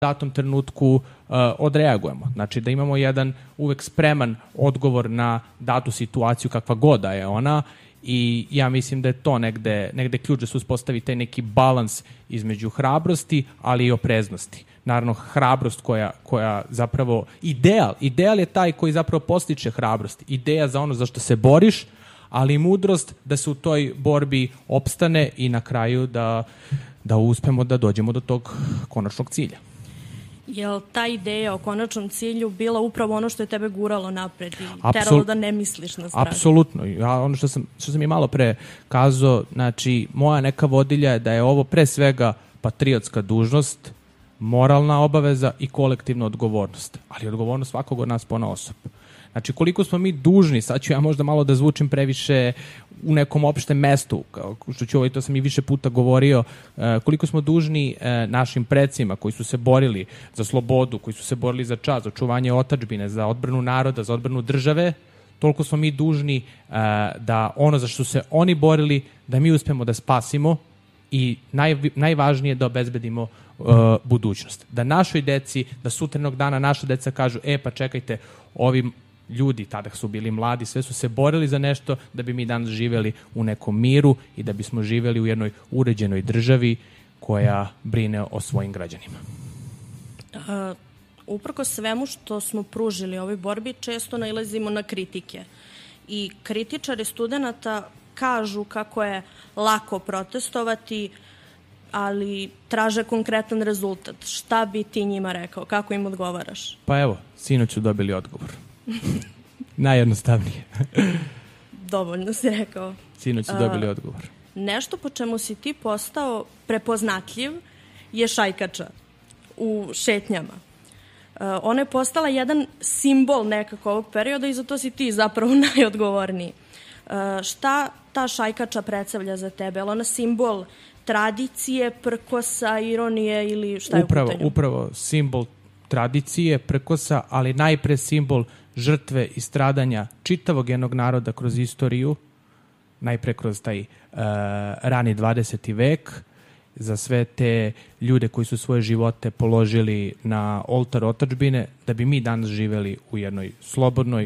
datom trenutku odreagujemo. Znači da imamo jedan uvek spreman odgovor na datu situaciju kakva god da je ona i ja mislim da je to negde ključ da se uspostavi taj neki balans između hrabrosti, ali i opreznosti. Naravno, hrabrost koja zapravo, ideal je taj koji zapravo postiče hrabrost. Ideja za ono za što se boriš, ali i mudrost da se u toj borbi opstane i na kraju da uspemo da dođemo do tog konačnog cilja. Je li ta ideja o konačnom cilju bila upravo ono što je tebe guralo napred i teralo da ne misliš na stranu? Apsolutno. Ono što sam i malo pre kazao, znači moja neka vodilja je da je ovo pre svega patriotska dužnost, moralna obaveza i kolektivna odgovornost. Ali odgovornost svakog od nas ponaosob. Znači, koliko smo mi dužni, sad ću ja možda malo da zvučim previše u nekom opštem mestu, što ću to sam i više puta govorio, koliko smo dužni našim precima koji su se borili za slobodu, koji su se borili za čast, za očuvanje otadžbine, za odbranu naroda, za odbranu države, toliko smo mi dužni da ono za što se oni borili, da mi uspemo da spasimo i najvažnije da obezbedimo budućnost. Da našoj deci, da sutranog dana naša deca kažu, pa čekajte, ovi ljudi, tada su bili mladi, sve su se borili za nešto da bi mi danas živeli u nekom miru i da bismo živeli u jednoj uređenoj državi koja brine o svojim građanima. Uprko svemu što smo pružili ovoj borbi, često nailazimo na kritike. I kritičari studenta kažu kako je lako protestovati, ali traže konkretan rezultat. Šta bi ti njima rekao? Kako im odgovaraš? Pa evo, sinoć su dobili odgovor. Najjednostavnije. Dovoljno si rekao. Sinoć su dobili odgovor. Nešto po čemu si ti postao prepoznatljiv je šajkača u šetnjama. Ona je postala jedan simbol nekako ovog perioda i zato si ti zapravo najodgovorniji. Šta ta šajkača predstavlja za tebe? Je li ona simbol tradicije, prkosa, ironije ili šta je u pitanju? Upravo simbol tradicije, prkosa, ali najpre simbol žrtve i stradanja čitavog jednog naroda kroz istoriju, najpre kroz taj rani 20. vek, za sve te ljude koji su svoje živote položili na oltar otadžbine, da bi mi danas živeli u jednoj slobodnoj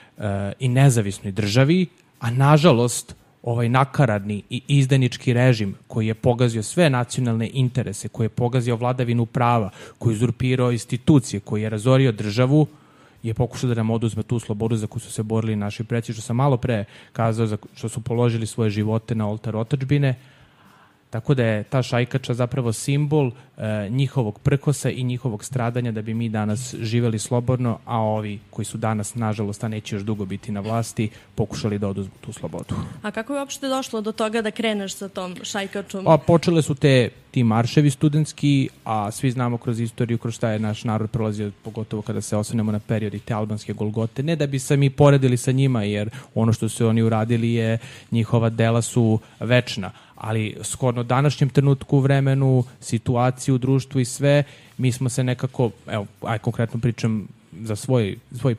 i nezavisnoj državi, a nažalost ovaj nakaradni i izdajnički režim koji je pogazio sve nacionalne interese, koji je pogazio vladavinu prava, koji je uzurpirao institucije, koji je razorio državu, je pokušao da nam oduzme tu slobodu za koju su se borili naši preci, što sam malo pre kazao, što su položili svoje živote na oltar otadžbine. Tako da je ta šajkača zapravo simbol njihovog prkosa i njihovog stradanja da bi mi danas živeli slobodno, a ovi koji su danas, nažalost, a neće još dugo biti na vlasti, pokušali da oduzmu tu slobodu. A kako je uopšte došlo do toga da kreneš sa tom šajkačom? Počele su ti marševi studentski, a svi znamo kroz istoriju kroz šta je naš narod prolazio, pogotovo kada se osvrnemo na period i te albanske Golgote. Ne da bi se mi poredili sa njima, jer ono što su oni uradili je, njihova dela su večna, ali shodno današnjem trenutku, vremenu, situaciju u društvu i sve, mi smo se nekako, evo, konkretno pričam za svoj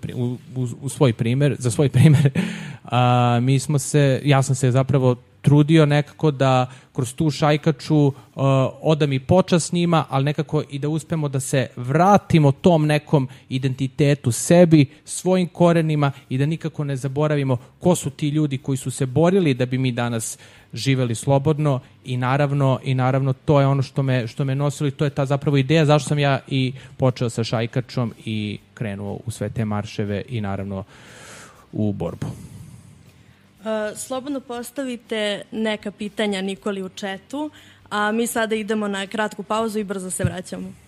primer, ja sam se zapravo trudio nekako da kroz tu šajkaču odam i počast njima, ali nekako i da uspemo da se vratimo tom nekom identitetu sebi, svojim korenima i da nikako ne zaboravimo ko su ti ljudi koji su se borili da bi mi danas živeli slobodno i naravno to je ono što me nosilo i to je ta zapravo ideja zašto sam ja i počeo sa šajkačom i krenuo u sve te marševe i naravno u borbu. Slobodno postavite neka pitanja Nikoli u chatu, a mi sada idemo na kratku pauzu i brzo se vraćamo.